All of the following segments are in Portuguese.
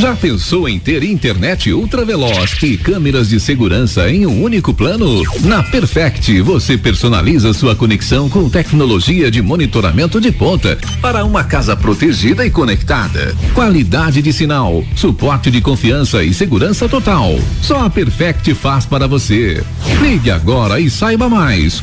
Já pensou em ter internet ultra veloz e câmeras de segurança em um único plano? Na Perfect, você personaliza sua conexão com tecnologia de monitoramento de ponta para uma casa protegida e conectada. Qualidade de sinal, suporte de confiança e segurança total. Só a Perfect faz para você. Ligue agora e saiba mais.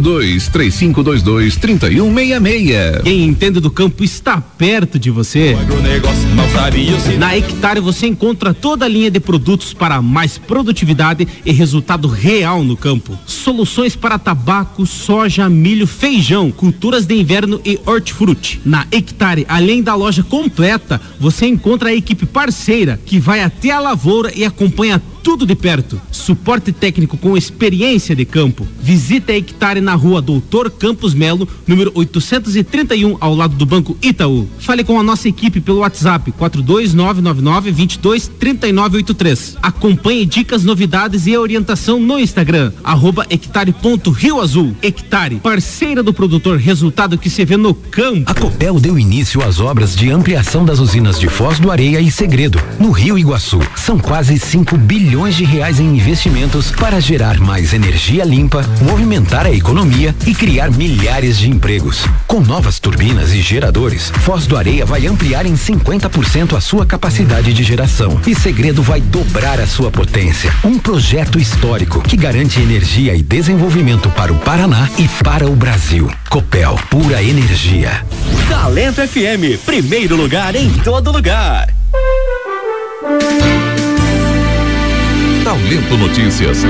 4235223166. Quem entende do campo está perto de você. Na Hectare você encontra toda a linha de produtos para mais produtividade e resultado real no campo. Soluções para tabaco, soja, milho, feijão, culturas de inverno e hortifruti. Na Hectare, além da loja completa, você encontra a equipe parceira que vai até a lavoura e acompanha tudo de perto. Suporte técnico com experiência de campo. Visite a Hectare na rua Doutor Campos Melo, número 831, ao lado do Banco Itaú. Fale com a nossa equipe pelo WhatsApp 42999223983. Acompanhe dicas, novidades e orientação no Instagram, @hectare.rioazul. Hectare, parceira do produtor, resultado que se vê no campo. A Copel deu início às obras de ampliação das usinas de Foz do Areia e Segredo, no Rio Iguaçu. São quase 5 bilhões de reais em investimentos para gerar mais energia limpa, movimentar a economia e criar milhares de empregos. Com novas turbinas e geradores, Foz do Areia vai ampliar em 50% a sua capacidade de geração e Segredo vai dobrar a sua potência. Um projeto histórico que garante energia e desenvolvimento para o Paraná e para o Brasil. Copel, pura energia. Talento FM, primeiro lugar em todo lugar. Talento Notícias.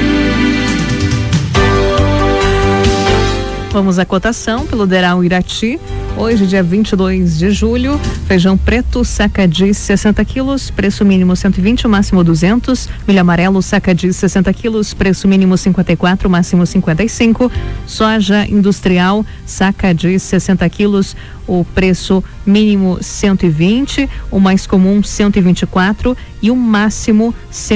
Vamos à cotação pelo Deral Irati. Hoje, dia 22 de julho, feijão preto, saca de 60 quilos, preço mínimo 120, o máximo 200. Milho amarelo, saca de 60 quilos, preço mínimo 54, o máximo 55. Soja industrial, saca de 60 quilos, o preço mínimo 120, o mais comum 124 e o máximo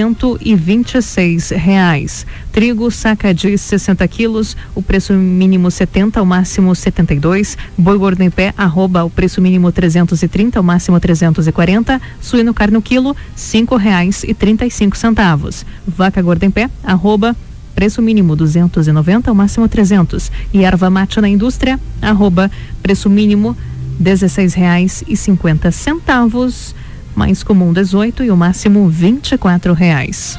R$126. Trigo, saca de 60 quilos, o preço mínimo 70, o máximo 72. Boi gordo em pé, o preço mínimo 330, o máximo 340. Suíno carne quilo, R$5,35. Vaca gorda em pé, preço mínimo 290, o máximo 300. E erva mate na indústria, preço mínimo R$16,50, mais comum 18 e o máximo R$24.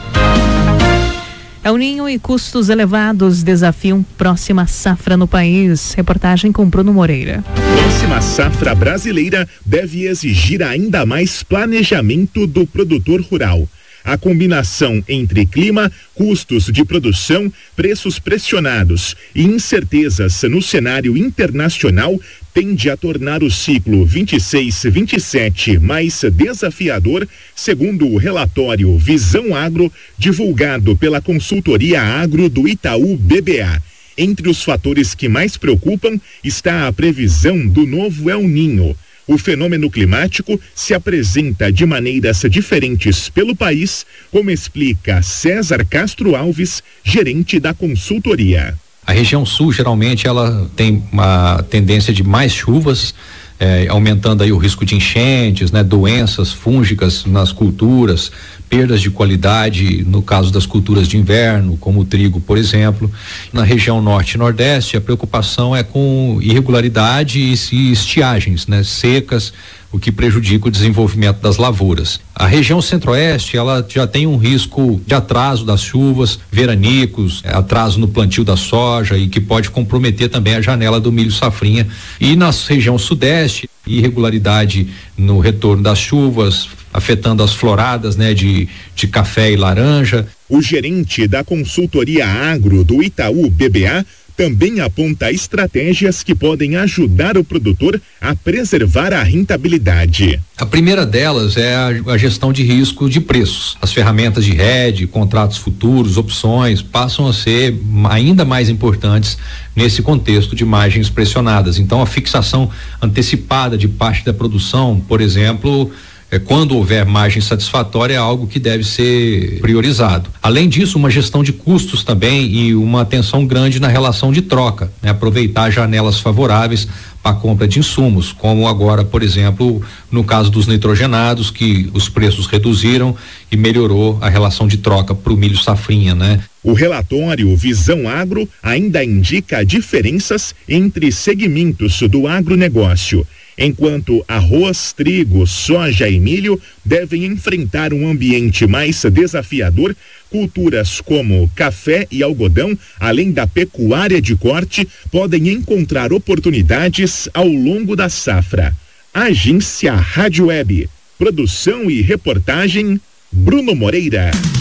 El Ninho e custos elevados desafiam próxima safra no país. Reportagem com Bruno Moreira. Próxima safra brasileira deve exigir ainda mais planejamento do produtor rural. A combinação entre clima, custos de produção, preços pressionados e incertezas no cenário internacional tende a tornar o ciclo 26-27 mais desafiador, segundo o relatório Visão Agro, divulgado pela consultoria agro do Itaú BBA. Entre os fatores que mais preocupam está a previsão do novo El Ninho. O fenômeno climático se apresenta de maneiras diferentes pelo país, como explica César Castro Alves, gerente da consultoria. A região sul, geralmente, ela tem uma tendência de mais chuvas, aumentando aí o risco de enchentes, doenças fúngicas nas culturas, perdas de qualidade no caso das culturas de inverno, como o trigo, por exemplo. Na região norte e nordeste, a preocupação é com irregularidade e estiagens, secas, o que prejudica o desenvolvimento das lavouras. A região centro-oeste, ela já tem um risco de atraso das chuvas, veranicos, atraso no plantio da soja e que pode comprometer também a janela do milho safrinha. E na região sudeste, irregularidade no retorno das chuvas, afetando as floradas, de café e laranja. O gerente da consultoria agro do Itaú BBA também aponta estratégias que podem ajudar o produtor a preservar a rentabilidade. A primeira delas é a gestão de risco de preços. As ferramentas de hedge, contratos futuros, opções, passam a ser ainda mais importantes nesse contexto de margens pressionadas. Então, a fixação antecipada de parte da produção, por exemplo, quando houver margem satisfatória, é algo que deve ser priorizado. Além disso, uma gestão de custos também e uma atenção grande na relação de troca, né? Aproveitar janelas favoráveis para a compra de insumos, como agora, por exemplo, no caso dos nitrogenados, que os preços reduziram e melhorou a relação de troca para o milho safrinha, né? O relatório Visão Agro ainda indica diferenças entre segmentos do agronegócio. Enquanto arroz, trigo, soja e milho devem enfrentar um ambiente mais desafiador, culturas como café e algodão, além da pecuária de corte, podem encontrar oportunidades ao longo da safra. Agência Rádio Web. Produção e reportagem, Bruno Moreira.